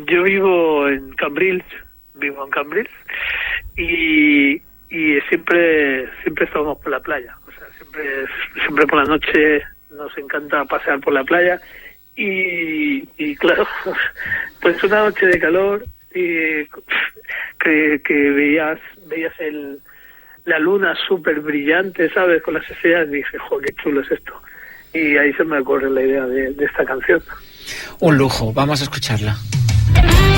Yo vivo en Cambrils, y siempre estamos por la playa. O sea, siempre por la noche nos encanta pasear por la playa y claro, pues una noche de calor y que veías la luna súper brillante, ¿sabes? Con las estrellas, y dije, ¡jo, qué chulo es esto! Y ahí se me ocurre la idea de esta canción. Un lujo, vamos a escucharla.